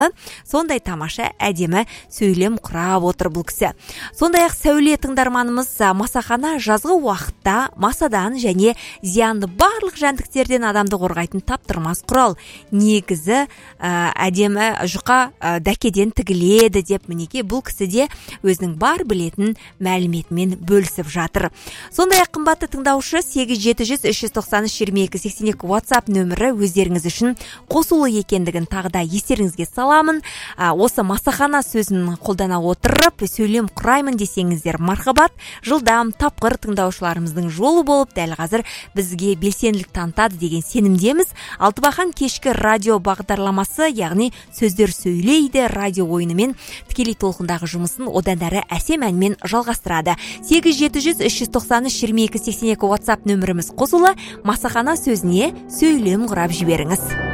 сондай тамаша әдемі сөйлем құрап отыр бұл кісі. Сондай-ақ Сәуле тыңдарманымыз масахана жазғы уақытта масадан және зиянды барлық жәндіктерден адамды қорғайтын таптырмас құрал. Негізі әдемі жұқа дәкеден тігіледі деп мінеке бұл кісі де өзінің бар білетін мәліметімен бөлісіп жатыр. Сондай-ақ қымбатты тыңдаушы 8-393-22-82 WhatsApp нөмірі өздеріңіз үшін қосулы екендігін тағы да естеріңізге саламын. Осы масахана сөзін қолдана отырып сөйлем құраймын десеңіздер мархабат, жылдам тапқыр тыңдаушыларымыздың жолы болып дәл қазір бізге белсенділік танытады деген сенімдеміз. Алтыбақан кешкі радио бағдарламасы, яғни сөздер сөйлейді радио ойынымен тікелей толқындағы жұмысын одан әрі әсем әнмен жалғастырады. 8-700-393-22-82 WhatsApp нөміріміз қосулы, масахана сөзіне сөйлем құрап жіберіңіз.